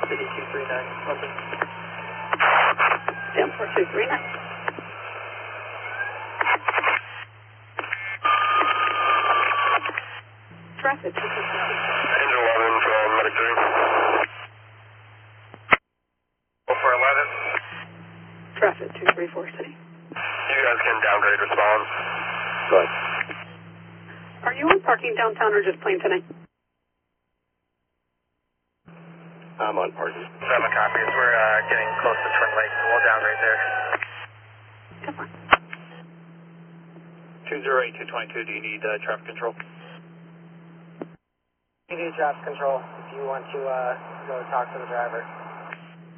City 239, London. Down 4239. Traffic 239. Angel 11 from Medic 3. 411. Traffic 234 City. You guys can downgrade response. Go ahead. Are you on parking downtown or just plain tonight? I'm on parking. 7 copies. We're getting close to Twin Lakes, so we'll downgrade there. Come on. 208, 222, do you need traffic control? You do traffic control if you want to go talk to the driver.